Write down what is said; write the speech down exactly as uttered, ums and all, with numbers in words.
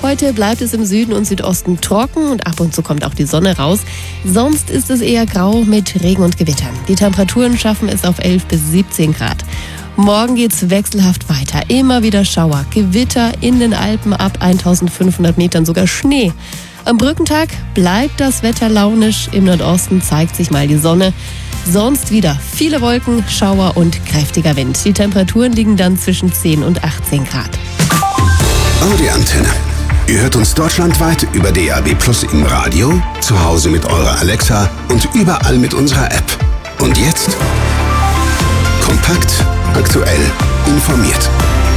Heute bleibt es im Süden und Südosten trocken und ab und zu kommt auch die Sonne raus. Sonst ist es eher grau mit Regen und Gewitter. Die Temperaturen schaffen es auf elf bis siebzehn Grad. Morgen geht's wechselhaft weiter. Immer wieder Schauer, Gewitter in den Alpen ab eintausendfünfhundert Metern, sogar Schnee. Am Brückentag bleibt das Wetter launisch. Im Nordosten zeigt sich mal die Sonne. Sonst wieder viele Wolken, Schauer und kräftiger Wind. Die Temperaturen liegen dann zwischen zehn und achtzehn Grad. Audi Antenne. Ihr hört uns deutschlandweit über D A B Plus im Radio, zu Hause mit eurer Alexa und überall mit unserer App. Und jetzt? Kompakt, aktuell, informiert.